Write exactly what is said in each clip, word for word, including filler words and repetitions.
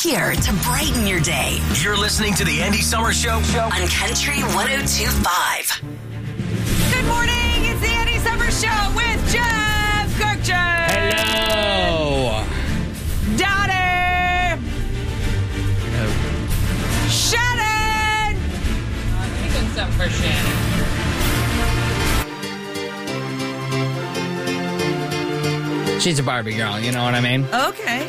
here to brighten your day. You're listening to the Andy Summer Show on Country one oh two point five. Good morning. It's the Andy Summer Show with Jeff Kirkcher. Hello. Donnie. Oh. Shannon. Uh, he did something for Shannon. She's a Barbie girl, you know what I mean? Okay.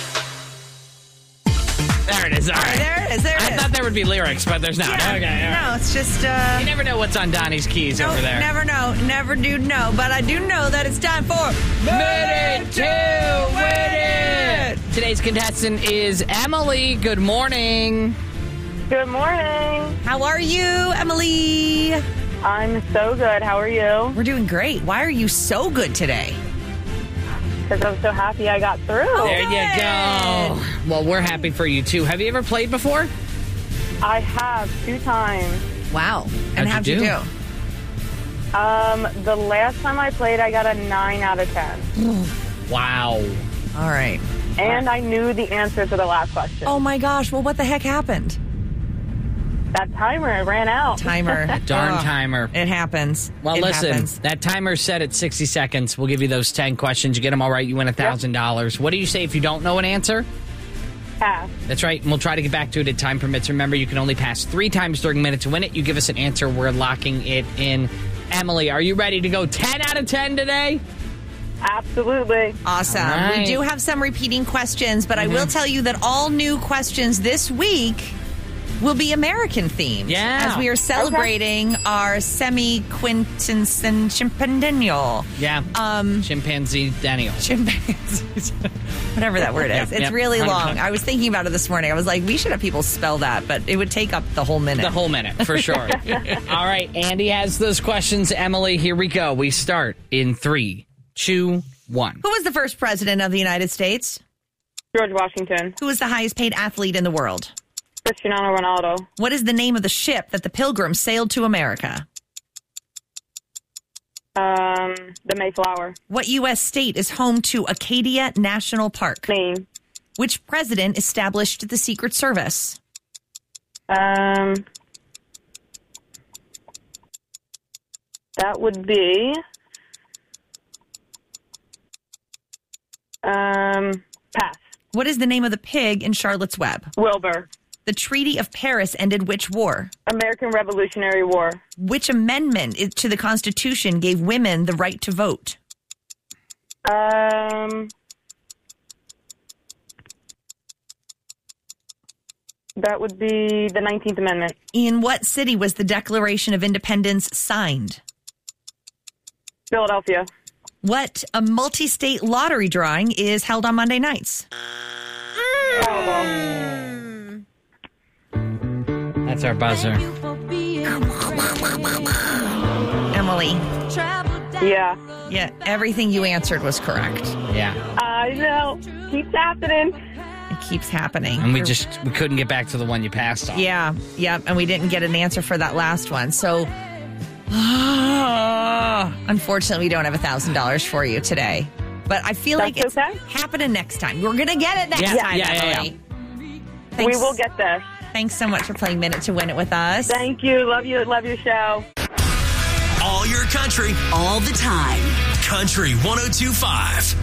There it is. All right. There it is. There it I is. thought there would be lyrics, but there's not. Yeah, Okay. All right. No, it's just... Uh, You never know what's on Donnie's keys no, over there. Never know. Never do know. But I do know that it's time for... Minute to Win It! Today's contestant is Emily. Good morning. Good morning. How are you, Emily? I'm so good. How are you? We're doing great. Why are you so good today? Because I'm so happy I got through. There you go. Well, we're happy for you, too. Have you ever played before? I have two times. Wow. And How'd how'd you you do? do? Um, the last time I played, I got a nine out of ten. Wow. All right. And I knew the answer to the last question. Oh, my gosh. Well, what the heck happened? That timer ran out. Timer. Darn Oh, timer. It happens. Well, it listen, happens. that timer's set at sixty seconds. We'll give you those ten questions. You get them all right, you win one thousand dollars. What do you say if you don't know an answer? Pass. That's right. And we'll try to get back to it if time permits. Remember, you can only pass three times during Minute to Win It. You give us an answer, we're locking it in. Emily, are you ready to go ten out of ten today? Absolutely. Awesome. All right. We do have some repeating questions, but mm-hmm. I will tell you that all new questions this week will be American themed. Yeah. As we are celebrating okay. our semi-quincentennial. Yeah. Um, Chimpanzee Daniel. Chimpanzee. Whatever that word is. Yep, it's yep, really one hundred percent. long. I was thinking about it this morning. I was like, we should have people spell that, but it would take up the whole minute. The whole minute, for sure. All right. Andy has those questions. Emily, here we go. We start in three, two, one. Who was the first president of the United States? George Washington. Who was the highest paid athlete in the world? Cristiano Ronaldo. What is the name of the ship that the Pilgrims sailed to America? Um, the Mayflower. What U S state is home to Acadia National Park? Maine. Which president established the Secret Service? Um, that would be um, pass. What is the name of the pig in Charlotte's Web? Wilbur. The Treaty of Paris ended which war? American Revolutionary War. Which amendment to the Constitution gave women the right to vote? Um, that would be the nineteenth Amendment. In what city was the Declaration of Independence signed? Philadelphia. What a multi-state lottery drawing is held on Monday nights? Powerball. That's our buzzer. Emily. Yeah. Yeah, everything you answered was correct. Yeah. I know. Keeps happening. It keeps happening. And we just we couldn't get back to the one you passed on. Yeah, yeah, and we didn't get an answer for that last one. So, unfortunately, we don't have one thousand dollars for you today. But I feel That's like it's okay. happening next time. We're going to get it next Yeah, time, yeah, yeah, Emily. yeah. Thanks. We will get there. Thanks so much for playing Minute to Win It with us. Thank you. Love you. Love your show. All your country, all the time. Country one oh two point five.